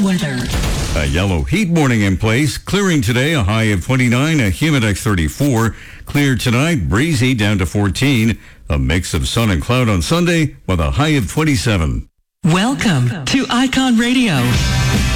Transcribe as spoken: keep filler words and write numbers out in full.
weather. A yellow heat warning in place. Clearing today, a high of twenty-nine, a humidex thirty-four. Clear tonight, breezy down to fourteen. A mix of sun and cloud on Sunday with a high of twenty-seven. Welcome to Icon Radio.